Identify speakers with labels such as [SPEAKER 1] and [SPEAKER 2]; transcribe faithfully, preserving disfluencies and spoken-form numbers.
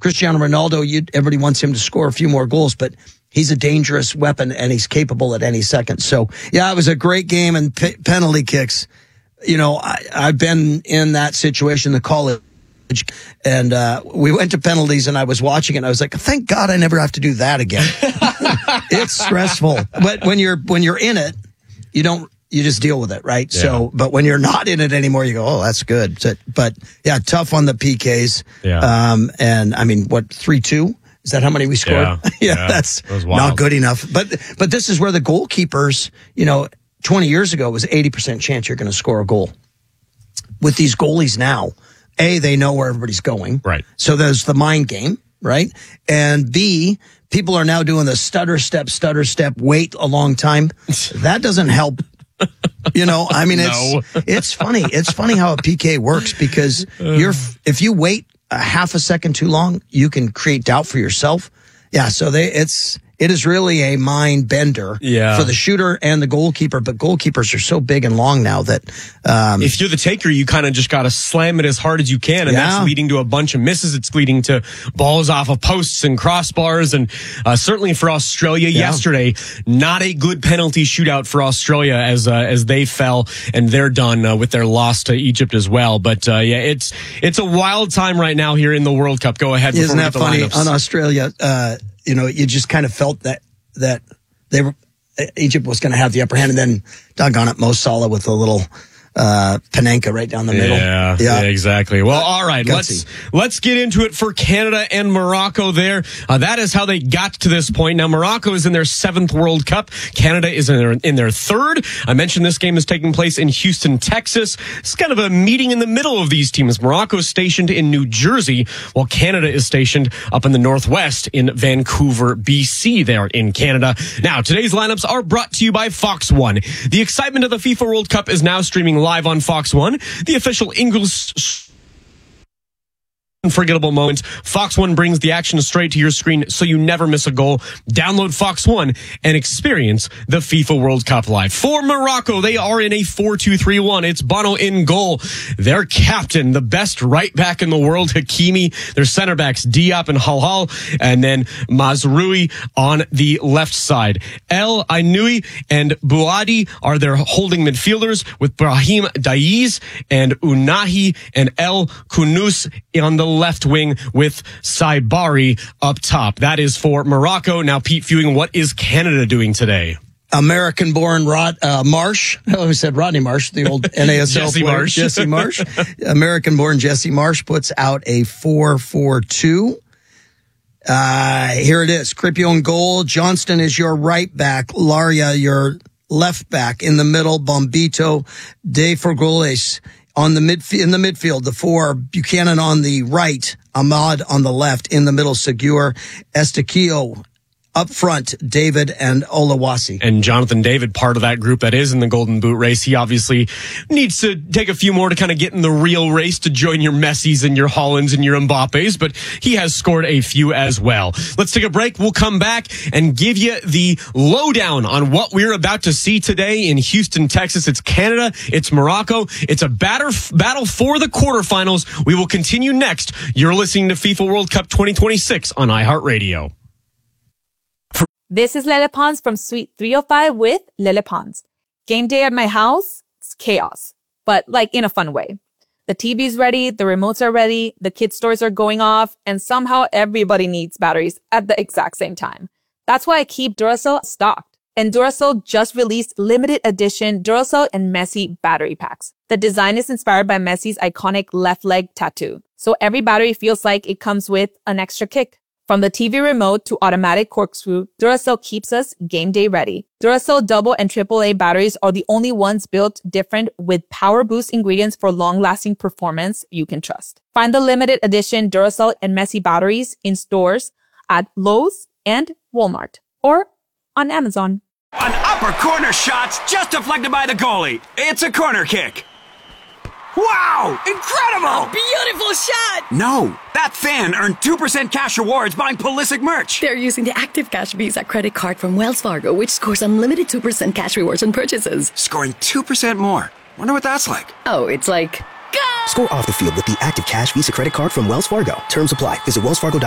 [SPEAKER 1] Cristiano Ronaldo, you, everybody wants him to score a few more goals, but he's a dangerous weapon and he's capable at any second. So, yeah, it was a great game and p- penalty kicks. You know, I, I've been in that situation, the college, and uh, we went to penalties and I was watching it and I was like, thank God I never have to do that again. It's stressful. But when you're, when you're in it, you don't, you just deal with it, right? Yeah. So, but when you're not in it anymore, you go, oh, that's good. So, but yeah, tough on the P Ks. Yeah. Um, and I mean, what, three two? Is that how many we scored? Yeah, yeah, yeah, that's not good enough. But, but this is where the goalkeepers, you know, twenty years ago it was eighty percent chance you're going to score a goal. With these goalies now, A, they know where everybody's going. Right. So there's the mind game, right? And B, people are now doing the stutter step, stutter step, wait a long time. That doesn't help. You know, I mean, it's, no. it's funny. It's funny how a P K works because you're, if you wait a half a second too long, you can create doubt for yourself. Yeah. So they, it's, it is really a mind bender yeah. for the shooter and the goalkeeper, but goalkeepers are so big and long now that um,
[SPEAKER 2] if you're the taker, you kind of just got to slam it as hard as you can, and yeah. that's leading to a bunch of misses. It's leading to balls off of posts and crossbars, and uh, certainly for Australia yeah. yesterday, not a good penalty shootout for Australia as uh, as they fell and they're done uh, with their loss to Egypt as well. But uh, yeah, it's it's a wild time right now here in the World Cup. Go ahead.
[SPEAKER 1] Isn't that
[SPEAKER 2] the
[SPEAKER 1] funny
[SPEAKER 2] lineups.
[SPEAKER 1] on Australia? Uh, You know, you just kind of felt that that they were Egypt was going to have the upper hand, and then doggone it, Mo Salah with a little uh, Panenka right down the middle.
[SPEAKER 2] Yeah, yeah, yeah exactly. Well, all right, Gutsy. let's let's get into it for Canada and Morocco. There, uh, that is how they got to this point. Now, Morocco is in their seventh World Cup. Canada is in their in their third. I mentioned this game is taking place in Houston, Texas. It's kind of a meeting in the middle of these teams. Morocco is stationed in New Jersey, while Canada is stationed up in the Northwest in Vancouver, B C. There in Canada. Now, today's lineups are brought to you by Fox One. The excitement of the FIFA World Cup is now streaming live on Fox One, the official English unforgettable moments. Fox One brings the action straight to your screen so you never miss a goal. Download Fox One and experience the FIFA World Cup live. For Morocco, they are in a four two three one. It's Bono in goal. Their captain, the best right back in the world, Hakimi. Their center backs, Diop and Halhal, and then Mazraoui on the left side. El Ainoui and Bouadi are their holding midfielders, with Brahim Daiz and Unahi and El Kunus on the left wing, with Saibari up top. That is for Morocco. Now, Pete Fewing, what is Canada doing today?
[SPEAKER 1] American-born Rod uh, Marsh. Oh, we said Rodney Marsh, the old N A S L
[SPEAKER 2] Jesse
[SPEAKER 1] player.
[SPEAKER 2] Marsh.
[SPEAKER 1] Jesse Marsh. American-born Jesse Marsh puts out a four four two. Uh, here it is. Kripion goal. Johnston is your right back. Laria, your left back. In the middle, Bombito de Forgoles. On the midfield, in the midfield, the four, Buchanan on the right, Ahmad on the left, in the middle, Segur, Estequio. Up front, David and Olawasi.
[SPEAKER 2] And Jonathan David, part of that group that is in the Golden Boot race. He obviously needs to take a few more to kind of get in the real race to join your Messis and your Hollands and your Mbappes, but he has scored a few as well. Let's take a break. We'll come back and give you the lowdown on what we're about to see today in Houston, Texas. It's Canada. It's Morocco. It's a batter, battle for the quarterfinals. We will continue next. You're listening to FIFA World Cup twenty twenty-six on iHeartRadio.
[SPEAKER 3] This is Lele Pons from Suite three oh five with Lele Pons. Game day at my house, it's chaos, but like in a fun way. The T V's ready, the remotes are ready, the kids' toys are going off, and somehow everybody needs batteries at the exact same time. That's why I keep Duracell stocked. And Duracell just released limited edition Duracell and Messi battery packs. The design is inspired by Messi's iconic left leg tattoo, so every battery feels like it comes with an extra kick. From the T V remote to automatic corkscrew, Duracell keeps us game day ready. Duracell double and triple A batteries are the only ones built different with power boost ingredients for long-lasting performance you can trust. Find the limited edition Duracell and Messi batteries in stores at Lowe's and Walmart or on Amazon.
[SPEAKER 4] An upper corner shot's just deflected by the goalie. It's a corner kick. Wow! Incredible!
[SPEAKER 5] A beautiful shot!
[SPEAKER 4] No, that fan earned two percent cash rewards buying Pulisic merch.
[SPEAKER 5] They're using the Active Cash Visa credit card from Wells Fargo, which scores unlimited two percent cash rewards on purchases.
[SPEAKER 4] Scoring two percent more. Wonder what that's like.
[SPEAKER 5] Oh, it's like...
[SPEAKER 6] Go! Score off the field with the Active Cash Visa credit card from Wells Fargo. Terms apply. Visit wells fargo dot com.